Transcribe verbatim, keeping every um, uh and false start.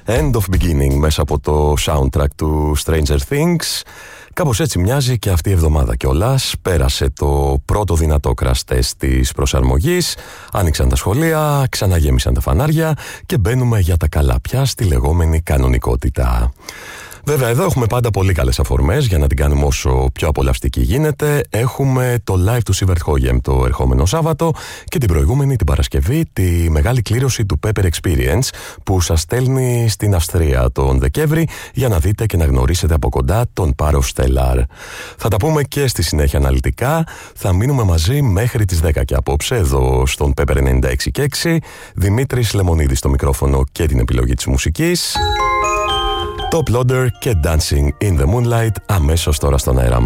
End of Beginning μέσα από το soundtrack του Stranger Things. Κάπως έτσι μοιάζει και αυτή η εβδομάδα κιόλας. Πέρασε το πρώτο δυνατό crash test της προσαρμογής, άνοιξαν τα σχολεία, ξαναγέμισαν τα φανάρια και μπαίνουμε για τα καλά πια στη λεγόμενη κανονικότητα. Βέβαια, εδώ έχουμε πάντα πολύ καλές αφορμές για να την κάνουμε όσο πιο απολαυστική γίνεται. Έχουμε το live του Sivert Højem το ερχόμενο Σάββατο και την προηγούμενη την Παρασκευή τη μεγάλη κλήρωση του Pepper Experience που σας στέλνει στην Αυστρία τον Δεκέμβρη για να δείτε και να γνωρίσετε από κοντά τον Πάρο Στέλλαρ. Θα τα πούμε και στη συνέχεια αναλυτικά. Θα μείνουμε μαζί μέχρι τις δέκα και απόψε εδώ στον Pepper ενενήντα έξι και έξι. Δημήτρης Λεμονίδης στο μικρόφωνο και την επιλογή της μουσικής. Top Loader και Dancing in the Moonlight αμέσως τώρα στον αέρα.